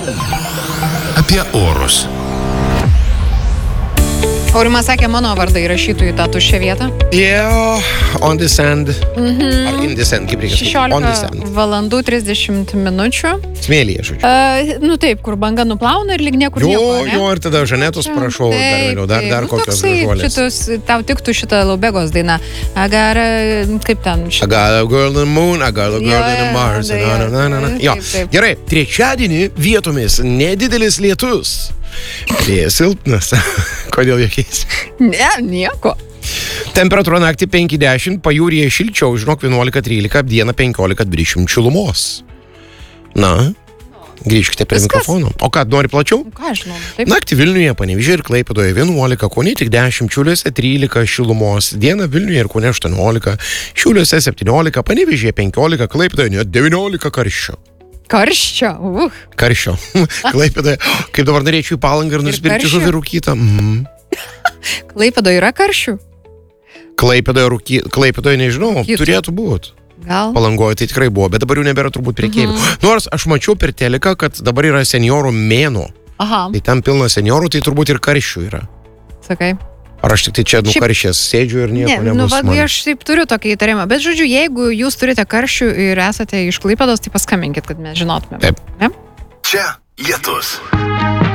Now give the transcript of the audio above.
Apie orus. Aurimas sakė, mano vardą įrašytų į tą tuščią vietą. Yeah, on the sand. Ar in the sand, kaip reikia sakyti? On the sand. 16 valandų 30 minučių. Smėlyje, žodžiu. Nu taip, kur banga nuplauna ir lyg niekur Jo, nieko, ne? ir tada Žanetos prašau dar vėliau, dar kokios toksai gražuolės. Tau tiktų šitą Laubegos dainą. Kaip ten? I got a girl in the moon, I got a girl in the Mars. Jo, Taip. gerai, trečiadienį vietomis nedidelis lietus. Vėjas silpnas. Kodėl jokiais? Ne, nieko. Temperatūra naktį 5-10, pajūryje šilčiau, žinok, 11-13, dieną 15-20 šilumos. Na, grįžkite prie mikrofono. O ką, nori plačiau? Ką aš žinau? Taip. Naktį Vilniuje, Panevėžyje ir Klaipėdoje 11, Kaune tik 10, Šiauliuose 13 šilumos, dieną Vilniuje ir Kaune 18, Šiauliuose 17, Panevėžyje 15, Klaipėdoje net 19 karščio. Karščio. Karščio. Klaipėdoje, kaip dabar norėčiau į Palangą ir nusipirkti žuvį rūkytą. Klaipėdoje yra karščių? Klaipėdoje nežinau, turėtų būti. Gal? Palangoje tai tikrai buvo, bet dabar jau nebėra turbūt prekeivių. Nors aš mačiau per teliką, kad dabar yra seniorų mėnuo. Aha. Tai ten pilna seniorų, tai turbūt ir karščių yra. Sakai. Ar aš tik tai čia nukaršęs sėdžiu ir nieko nebus man? Aš taip turiu tokį įtarimą. Bet žodžiu, jeigu jūs turite karščių ir esate iš Klaipėdos, tai paskambinkit, kad mes žinotume. Taip. Ne? Čia lietus.